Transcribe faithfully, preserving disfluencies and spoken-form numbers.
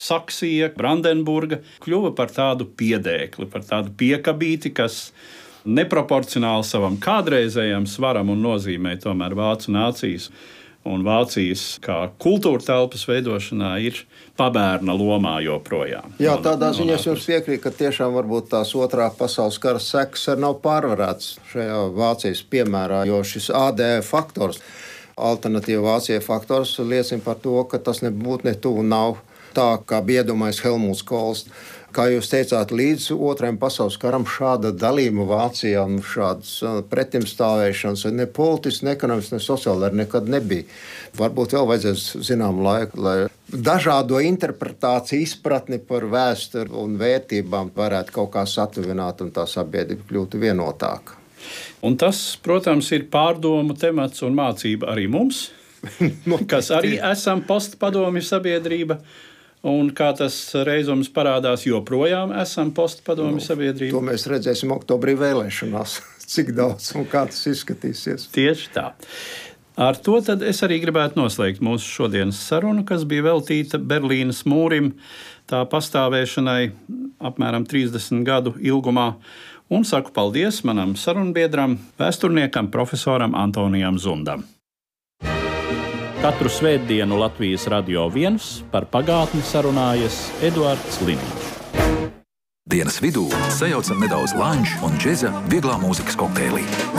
Saksija, Brandenburga kļuva par tādu piedēkli, par tādu piekabīti, kas neproporcionāli savam kādreizējam svaram un nozīmē tomēr vācu nācijas un Vācijas kā kultūra telpas veidošanā ir pabērna lomā joprojām. Jā, tādā ziņā es jums piekrītu, ka tiešām varbūt tās otrā pasaules kara sekas arī nav pārvarētas šajā Vācijas piemērā, jo šis A D faktors, alternatīva Vācijai faktors, liecina par to, ka tas nebūtu ne tuvu nav tā, kā bija iedomājis Helmuts Kohls. Kā jūs teicāt, līdz otrajam pasaules karam šāda dalība Vācijā un šādas pretimstāvēšanas ne politiski, ne ekonomiski, ne sociāli arī nekad nebija. Varbūt vēl vajadzēs zinām laiku, lai dažādo interpretāciju izpratni par vēsturi un vērtībām varētu kaut kā satuvināt un tā sabiedrība kļūtu vienotāka. Un tas, protams, ir pārdomu temats un mācība arī mums, kas arī esam postpadomju sabiedrība. Un kā tas reizums parādās, joprojām esam postpadomju nu, sabiedrība. To mēs redzēsim oktobrī vēlēšanās, cik daudz un kā tas izskatīsies. Tieši tā. Ar to tad es arī gribētu noslēgt mūsu šodienas sarunu, kas bija veltīta Berlīnes mūrim, tā pastāvēšanai apmēram trīsdesmit gadu ilgumā. Un saku paldies manam sarunbiedram, vēsturniekam, profesoram Antonijam Zundam. Katru svētdienu Latvijas Radio viens par pagātni sarunājas Eduards Liniņš. Dienas vidū sajaucam nedaudz lanču un džeza vieglā mūzikas kokteilī.